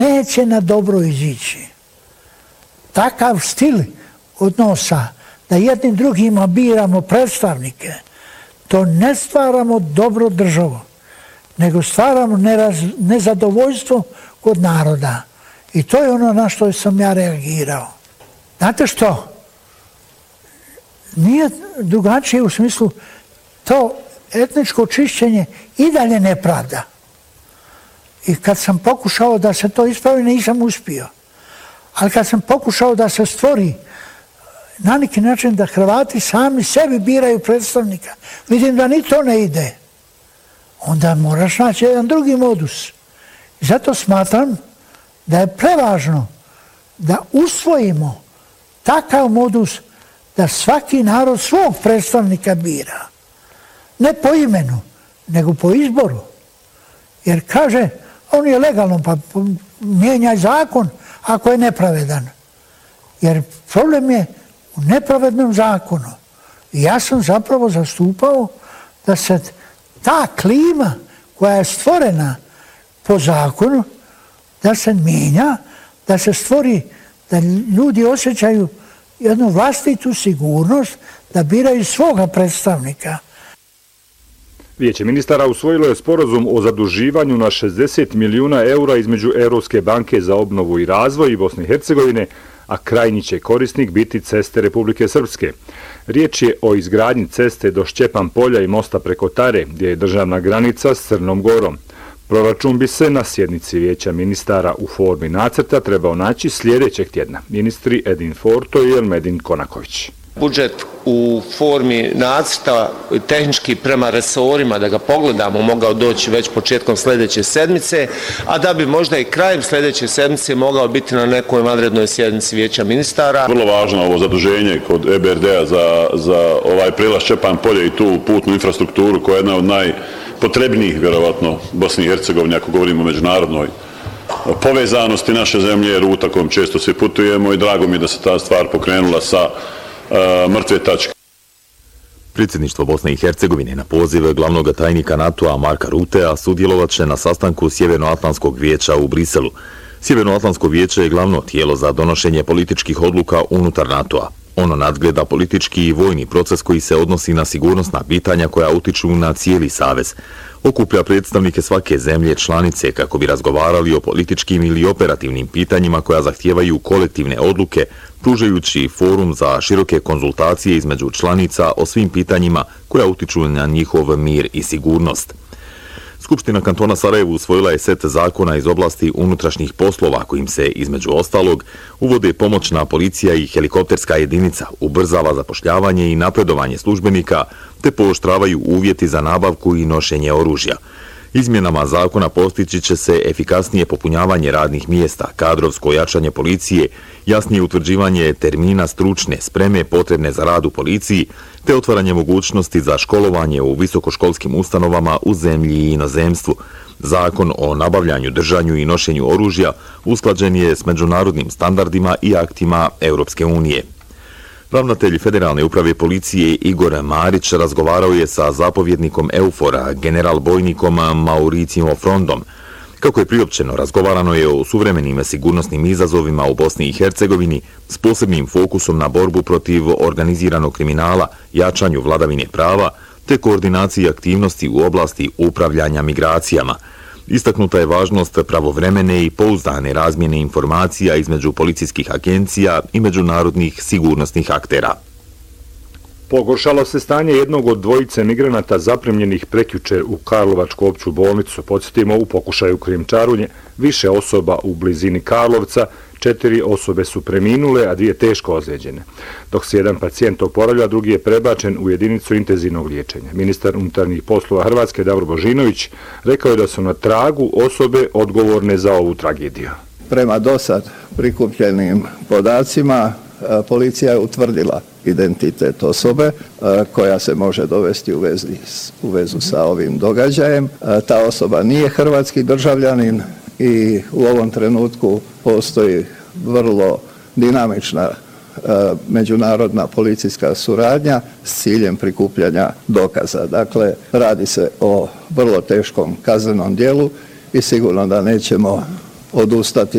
neće na dobro izići. Takav stil odnosa da jednim drugima biramo predstavnike, to ne stvaramo dobro državu, nego stvaramo nezadovoljstvo kod naroda. I to je ono na što sam ja reagirao. Znate što? Nije drugačije u smislu to etničko čišćenje i dalje nepravda. I kad sam pokušao da se to ispravi, nisam uspio. Ali kad sam pokušao da se stvori na neki način da Hrvati sami sebi biraju predstavnika, vidim da ni to ne ide. Onda moraš naći jedan drugi modus. I zato smatram da je prevažno da usvojimo takav modus da svaki narod svog predstavnika bira. Ne po imenu, nego po izboru. Jer kaže, on je legalno, pa mijenjaj zakon ako je nepravedan. Jer problem je u nepravednom zakonu. I ja sam zapravo zastupao da se ta klima koja je stvorena po zakonu, da se mijenja, da se stvori, da ljudi osjećaju jednu vlastitu sigurnost da biraju svoga predstavnika. Vijeće ministara usvojilo je sporazum o zaduživanju na 60 milijuna eura između Europske banke za obnovu i razvoj i Bosne i Hercegovine, a krajnji će korisnik biti Ceste Republike Srpske. Riječ je o izgradnji ceste do Šćepan polja i mosta preko Tare, gdje je državna granica s Crnom Gorom. Proračun bi se na sjednici Vijeća ministara u formi nacrta trebao naći sljedećeg tjedna. Ministri Edin Forto i Elmedin Konaković. Budžet u formi nacrta tehnički prema resorima, da ga pogledamo, mogao doći već početkom sljedeće sedmice, a da bi možda i krajem sljedeće sedmice mogao biti na nekoj vanrednoj sjednici Vijeća ministara. Vrlo važno ovo zaduženje kod EBRD-a za ovaj prilaz Šćepan polje i tu putnu infrastrukturu koja je jedna od najpotrebnijih, vjerovatno, Bosni i Hercegovini, ako govorimo o međunarodnoj povezanosti naše zemlje, ruta kojom često svi putujemo i drago mi je da se ta stvar pokrenula sa mrtve tačke. Predsjedništvo Bosne i Hercegovine na poziv glavnog tajnika NATO-a Marka Rutea sudjelovat će na sastanku Sjevernoatlantskog vijeća u Briselu. Sjevernoatlantsko vijeće je glavno tijelo za donošenje političkih odluka unutar NATO-a. Ono nadgleda politički i vojni proces koji se odnosi na sigurnosna pitanja koja utiču na cijeli savez. Okuplja predstavnike svake zemlje članice kako bi razgovarali o političkim ili operativnim pitanjima koja zahtijevaju kolektivne odluke, pružajući forum za široke konzultacije između članica o svim pitanjima koja utiču na njihov mir i sigurnost. Skupština kantona Sarajevo usvojila je set zakona iz oblasti unutrašnjih poslova kojim se, između ostalog, uvode pomoćna policija i helikopterska jedinica, ubrzava zapošljavanje i napredovanje službenika, te pooštravaju uvjeti za nabavku i nošenje oružja. Izmjenama zakona postići će se efikasnije popunjavanje radnih mjesta, kadrovsko jačanje policije, jasnije utvrđivanje termina stručne spreme potrebne za rad u policiji, te otvaranje mogućnosti za školovanje u visokoškolskim ustanovama u zemlji i inozemstvu. Zakon o nabavljanju, držanju i nošenju oružja usklađen je s međunarodnim standardima i aktima Europske unije. Ravnatelj Federalne uprave policije Igor Marić razgovarao je sa zapovjednikom EUFOR-a, general-bojnikom Mauricijom Frondom. Kako je priopćeno, razgovarano je o suvremenim sigurnosnim izazovima u Bosni i Hercegovini s posebnim fokusom na borbu protiv organiziranog kriminala, jačanju vladavine prava, te koordinaciji aktivnosti u oblasti upravljanja migracijama. Istaknuta je važnost pravovremene i pouzdane razmjene informacija između policijskih agencija i međunarodnih sigurnosnih aktera. Pogoršalo se stanje jednog od dvojice migranata zaprimljenih prekjučer u Karlovačku opću bolnicu. Podsjetimo, u pokušaju krijumčarenja više osoba u blizini Karlovca, 4 osobe su preminule, a 2 teško ozlijeđene. Dok se jedan pacijent oporavlja, drugi je prebačen u jedinicu intenzivnog liječenja. Ministar unutarnjih poslova Hrvatske Davor Božinović rekao je da su na tragu osobe odgovorne za ovu tragediju. Prema dosad prikupljenim podacima, policija je utvrdila identitet osobe koja se može dovesti u vezu sa ovim događajem. Ta osoba nije hrvatski državljanin i u ovom trenutku postoji vrlo dinamična međunarodna policijska suradnja s ciljem prikupljanja dokaza. Dakle, radi se o vrlo teškom kaznenom djelu i sigurno da nećemo odustati